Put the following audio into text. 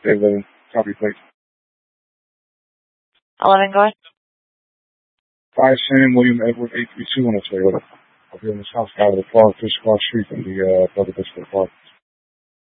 11, copy plate. 11, go ahead. 5 Sam William Edward 832 on a Toyota. Up here in the south side of the park, Fish Park Street in the Brother Biscuit Park.